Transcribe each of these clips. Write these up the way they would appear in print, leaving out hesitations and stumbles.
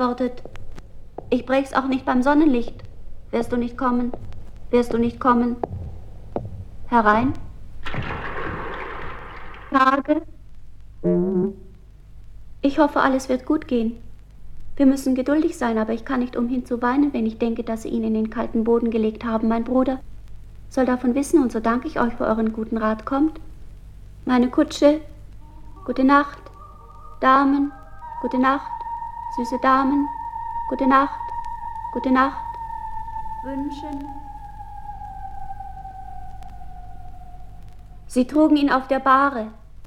geantwortet, ich bräch's auch nicht beim Sonnenlicht. Wirst du nicht kommen? Wirst du nicht kommen? Herein? Tage? Ich hoffe, alles wird gut gehen. Wir müssen geduldig sein, aber ich kann nicht umhin zu weinen, wenn ich denke, dass Sie ihn in den kalten Boden gelegt haben. Mein Bruder soll davon wissen, und so danke ich euch für euren guten Rat. Kommt, meine Kutsche, gute Nacht, Damen, gute Nacht, süße Damen, gute Nacht, wünschen. Sie trugen ihn auf der Bahre.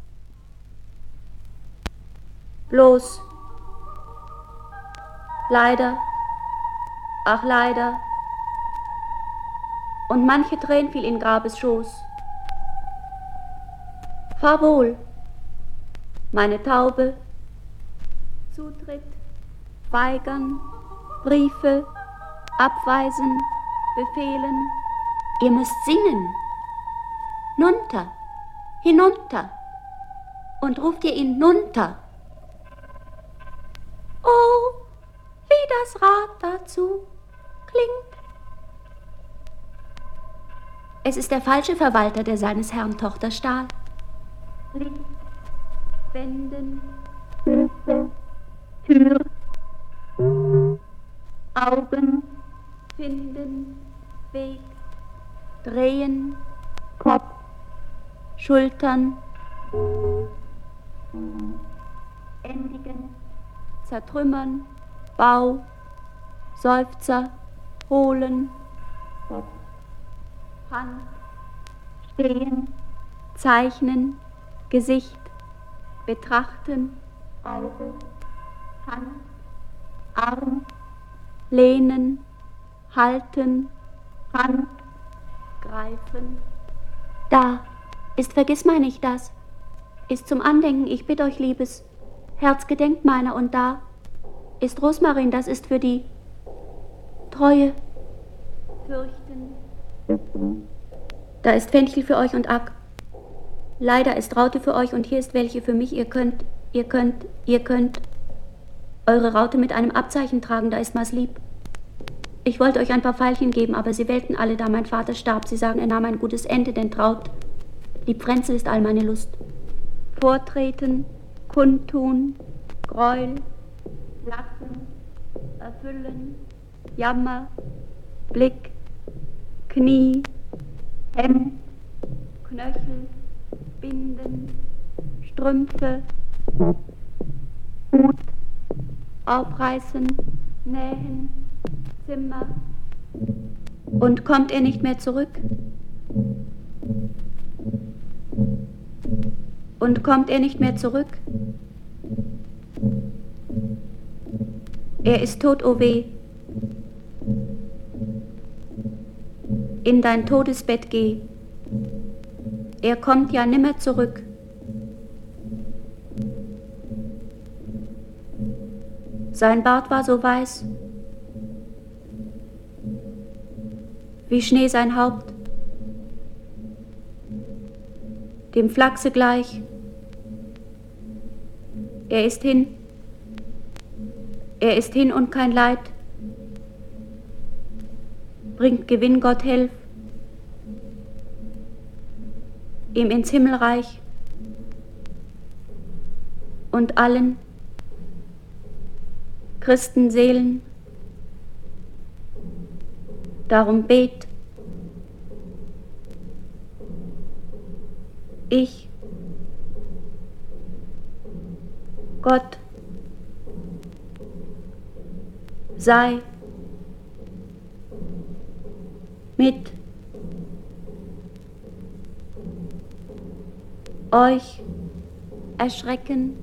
Bloß, leider, ach leider, und manche Träne fiel in Grabes Schoß. Fahr wohl, meine Taube, Zutritt, weigern, Briefe, abweisen, befehlen. Ihr müsst singen. Nunter, hinunter, und ruft ihr ihn nunter. Oh, wie das Rad dazu klingt. Es ist der falsche Verwalter, der seines Herrn Tochter stahl. Licht, Wenden, Hilfe, Tür, Augen, finden, Weg, drehen, Kopf, Schultern, endigen, zertrümmern, Bau, Seufzer, holen, Hand, stehen, zeichnen, Gesicht, betrachten, Auge, Hand, Arm, lehnen, halten, Hand, greifen. Da ist Vergissmeinnicht das, ist zum Andenken, ich bitte euch, liebes Herz, gedenkt meiner, und da ist Rosmarin, das ist für die Treue, fürchten. Da ist Fenchel für euch und Ack. Leider ist Raute für euch, und hier ist welche für mich. Ihr könnt eure Raute mit einem Abzeichen tragen, da ist Maslieb. Ich wollte euch ein paar Veilchen geben, aber sie wählten alle, da mein Vater starb. Sie sagen, er nahm ein gutes Ende, denn traut, lieb Frenzel ist all meine Lust. Vortreten, kundtun, Gräuel, lassen, erfüllen, Jammer, Blick, Knie, Hemd, Knöchel, Binden, Strümpfe, Hut, aufreißen, nähen, Zimmer. Und kommt er nicht mehr zurück? Und kommt er nicht mehr zurück? Er ist tot, o weh. In dein Todesbett geh. Er kommt ja nimmer zurück. Sein Bart war so weiß, wie Schnee sein Haupt, dem Flachse gleich. Er ist hin und kein Leid, bringt Gewinn, Gott helf, ihm ins Himmelreich und allen Christenseelen. Darum bet ich, Gott, sei mit euch erschrecken,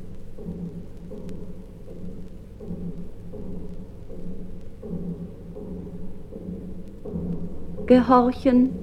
gehorchen,